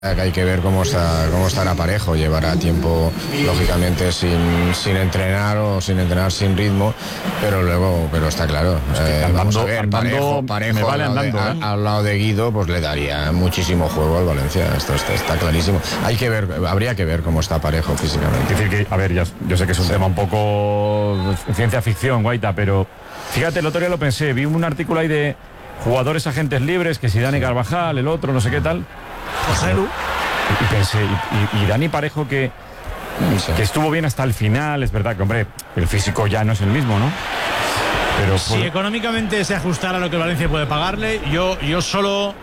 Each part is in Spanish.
Hay que ver cómo estará Parejo. Llevará tiempo, lógicamente, sin entrenar o sin entrenar sin ritmo, pero está claro. Vamos a ver, Parejo vale al lado de Guido, pues le daría muchísimo juego al Valencia. Esto está clarísimo. Habría que ver cómo está Parejo físicamente. Es decir que, a ver, yo sé que es un tema un poco ciencia ficción, Guaita, pero fíjate, el otro día lo pensé, vi un artículo ahí de jugadores agentes libres, que si Dani Carvajal, el otro, no sé qué tal. Y pensé, y Dani Parejo que estuvo bien hasta el final, es verdad que, hombre, el físico ya no es el mismo, ¿no? Pero si económicamente se ajustara a lo que el Valencia puede pagarle, yo solo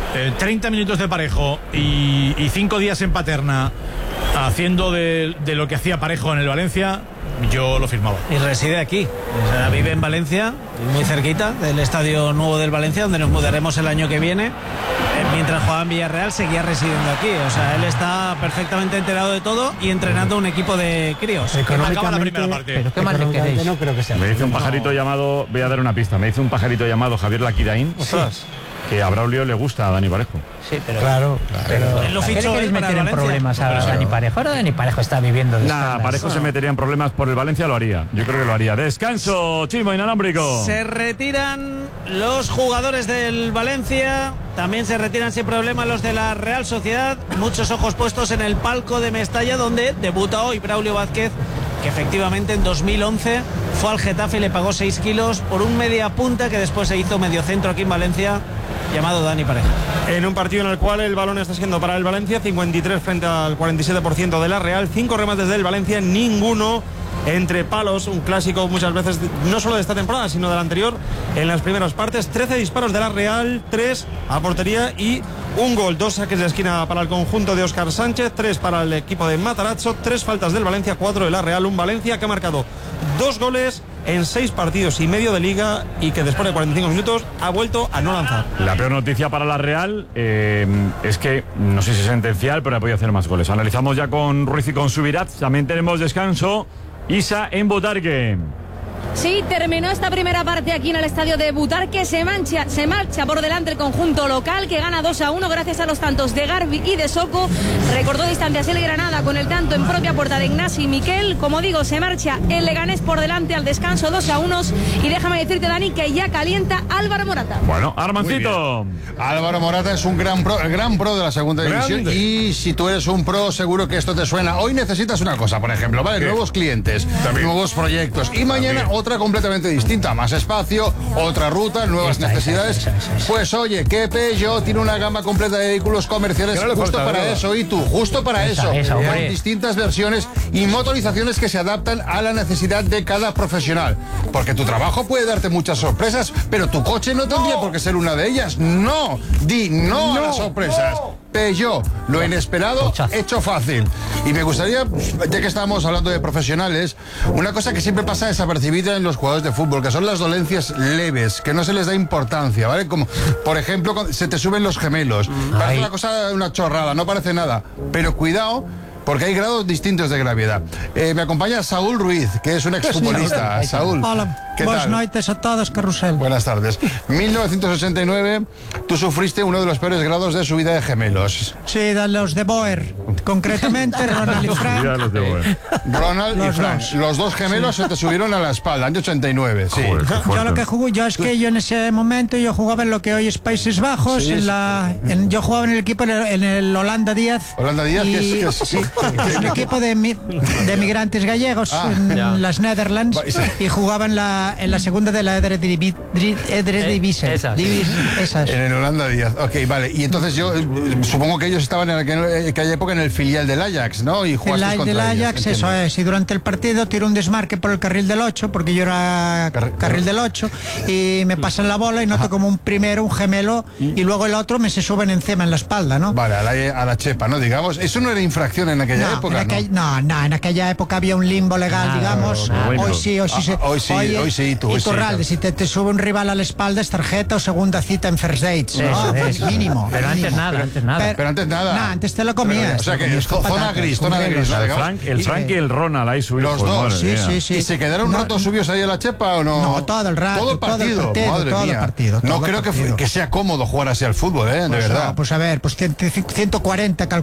30 minutos de Parejo y 5 días en Paterna haciendo de lo que hacía Parejo en el Valencia, yo lo firmaba. Y reside aquí, o sea, vive en Valencia, muy cerquita del estadio nuevo del Valencia, donde nos mudaremos el año que viene. Mientras jugaba en Villarreal seguía residiendo aquí, o sea, él está perfectamente enterado de todo y entrenando un equipo de críos. Acaba la primera parte. Pero qué mal le queréis. No creo que sea. Me dice un pajarito llamado, voy a dar una pista, me dice un pajarito llamado Javier Laquiraín, que a Braulio le gusta a Dani Parejo. Sí, pero Claro. ¿Él lo fichó? ¿Qué le queréis meter en problemas a Dani Parejo? Ahora Dani Parejo está viviendo de Nada, Parejo se metería en problemas por el Valencia, lo haría. Yo creo que lo haría. Descanso, Chimo inalámbrico. Se retiran los jugadores del Valencia, también se retiran sin problema los de la Real Sociedad. Muchos ojos puestos en el palco de Mestalla, donde debuta hoy Braulio Vázquez, que efectivamente en 2011 fue al Getafe y le pagó 6 kilos por un media punta que después se hizo mediocentro aquí en Valencia, llamado Dani Parejo. En un partido en el cual el balón está siendo para el Valencia, 53 frente al 47% de la Real, 5 remates del Valencia, ninguno entre palos, un clásico muchas veces no solo de esta temporada sino de la anterior en las primeras partes. 13 disparos de la Real, 3 a portería y un gol, 2 saques de esquina para el conjunto de Óscar Sánchez, 3 para el equipo de Matarazzo, 3 faltas del Valencia, 4 de la Real. Un Valencia que ha marcado 2 goles en 6 partidos y medio de liga y que después de 45 minutos ha vuelto a no lanzar. La peor noticia para la Real es que, no sé si es sentencial, pero ha podido hacer más goles. Analizamos ya con Ruiz y con Subirats. También tenemos descanso. Isa en Butarque. Sí, terminó esta primera parte aquí en el estadio de Butarque. Se marcha por delante el conjunto local, que gana 2-1 gracias a los tantos de Garbi y de Soko. Recortó distancias el Granada con el tanto en propia puerta de Ignasi y Miquel. Como digo, se marcha el Leganés por delante al descanso 2-1. Y déjame decirte, Dani, que ya calienta Álvaro Morata. Bueno, Armancito. Álvaro Morata es un gran pro de la segunda división. Y si tú eres un pro, seguro que esto te suena. Hoy necesitas una cosa, por ejemplo, ¿vale? ¿Qué? Nuevos clientes, nuevos proyectos. Y mañana otra completamente distinta, más espacio, otra ruta, nuevas necesidades. Pues oye, que Peugeot tiene una gama completa de vehículos comerciales justo para eso, y tú, justo para eso, con distintas versiones y motorizaciones que se adaptan a la necesidad de cada profesional. Porque tu trabajo puede darte muchas sorpresas, pero tu coche no tendría por qué ser una de ellas. No, di no a las sorpresas. Peugeot, lo inesperado hecho fácil. Y me gustaría, ya que estábamos hablando de profesionales, una cosa que siempre pasa desapercibida en los jugadores de fútbol, que son las dolencias leves, que no se les da importancia, ¿vale? Como, por ejemplo, se te suben los gemelos. Parece una cosa, una chorrada, no parece nada. Pero cuidado, porque hay grados distintos de gravedad. Me acompaña Saúl Ruiz, que es un exfutbolista. Saúl, ¿qué Buenas tal? noches a todos, Carrusel. Buenas tardes. 1989, tú sufriste uno de los peores grados de subida de gemelos. Sí, de los de Boer. Concretamente, Ronald y Frank. Ronald y Frank. Los dos gemelos se te subieron a la espalda, año 89. Sí. Yo lo que jugué, yo en ese momento yo jugaba en lo que hoy es Países Bajos. Sí, yo jugaba en el equipo en el Holanda 10. Holanda 10, que es es un equipo de migrantes gallegos en las Netherlands, y jugaba en la segunda de la Eredivisie. Esas. En el Holanda 10. Ok, vale. Y entonces yo supongo que ellos estaban en aquella época en el filial del Ajax, ¿no? Y jugaste contra del Ajax, ellos, eso es. Y durante el partido tiro un desmarque por el carril del 8, porque yo era carril del 8, y me pasan la bola y noto como un gemelo, y luego el otro me se suben encima en la espalda, ¿no? Vale, a la chepa, ¿no? Digamos, eso no era infracción en aquella época, en aquella época había un limbo legal, digamos. Hoy sí sí, tú. Iturralde, si te sube un rival a la espalda es tarjeta o segunda cita en first dates. Mínimo. Pero antes nada. Pero antes nada. No, antes te lo comías. O sea que es zona gris, ¿no? El Frank y el Ronald ahí subidos. Los dos, sí. ¿Y se quedaron un rato subidos ahí a la chepa o no? No, todo el rato. Todo el partido, madre mía. No creo que sea cómodo jugar así al fútbol, de verdad. Pues a ver, pues 140